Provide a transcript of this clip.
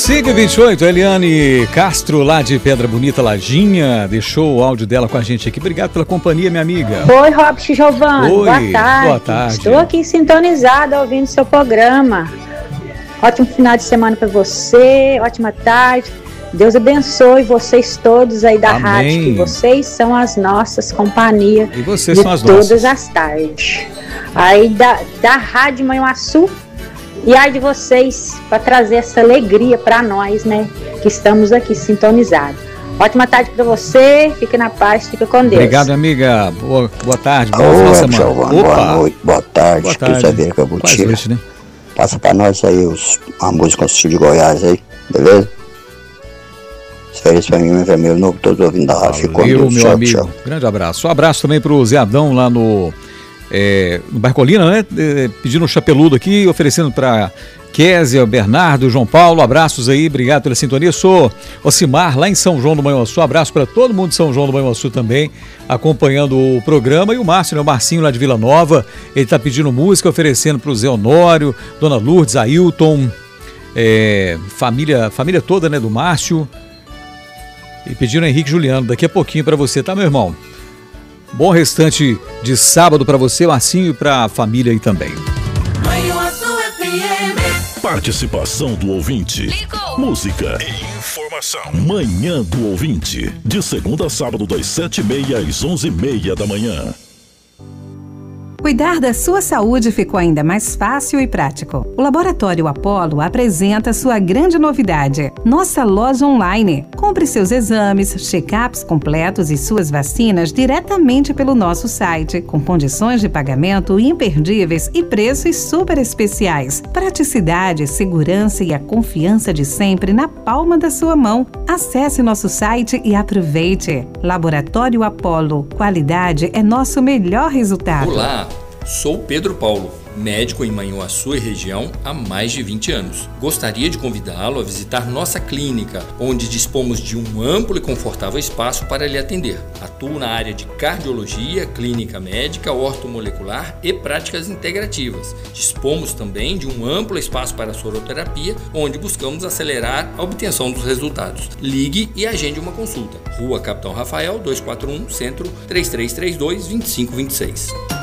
5h28, Eliane Castro, lá de Pedra Bonita, Lajinha, deixou o áudio dela com a gente aqui. Obrigado pela companhia, minha amiga. Oi, Robson Giovanni. Oi, boa tarde. Boa tarde. Estou aqui sintonizada ouvindo seu programa. Ótimo final de semana para você, ótima tarde. Deus abençoe vocês todos aí da rádio, que vocês são as nossas companhias. E vocês de são as todas nossas. as tardes. Aí da Rádio Manhuaçu. E aí de vocês, para trazer essa alegria para nós, né? Que estamos aqui sintonizados. Ótima tarde para você, fique na paz, fica com Deus. Obrigado, amiga. Boa tarde, boa final de semana. Boa noite, boa tarde. Boa tarde. Saber que eu vou Quase noite, né? Passa para nós aí a música Assistiu de Goiás aí, beleza? Feliz para mim, meu vermelho novo, todos ouvindo da rádio. Ficou com Deus, meu tchau, amigo. tchau. Grande abraço. Um abraço também pro Zé Adão lá no Barcolina, né? Pedindo um chapeludo aqui, oferecendo para Kézia, Bernardo, João Paulo. Abraços aí, obrigado pela sintonia. Sou Ocimar, lá em São João do Manhuaçu. Abraço para todo mundo de São João do Manhuaçu também, acompanhando o programa. E o Márcio, né? O Marcinho lá de Vila Nova, ele tá pedindo música, oferecendo pro Zé Honório, Dona Lourdes, Ailton, família toda, né? Do Márcio. E pediram Henrique Juliano, daqui a pouquinho para você, tá, meu irmão? Bom restante de sábado para você, Marcinho, e para a família aí também. Participação do ouvinte. Ligou. Música e informação. Manhã do ouvinte. De segunda a sábado, das 7h30 às 11h30 da manhã. Cuidar da sua saúde ficou ainda mais fácil e prático. O Laboratório Apollo apresenta sua grande novidade, nossa loja online. Compre seus exames, check-ups completos e suas vacinas diretamente pelo nosso site, com condições de pagamento imperdíveis e preços super especiais. Praticidade, segurança e a confiança de sempre na palma da sua mão. Acesse nosso site e aproveite. Laboratório Apollo. Qualidade é nosso melhor resultado. Olá! Sou Pedro Paulo, médico em Manhuaçu e região há mais de 20 anos. Gostaria de convidá-lo a visitar nossa clínica, onde dispomos de um amplo e confortável espaço para lhe atender. Atuo na área de cardiologia, clínica médica, ortomolecular e práticas integrativas. Dispomos também de um amplo espaço para soroterapia, onde buscamos acelerar a obtenção dos resultados. Ligue e agende uma consulta. Rua Capitão Rafael, 241, Centro, 3332-2526.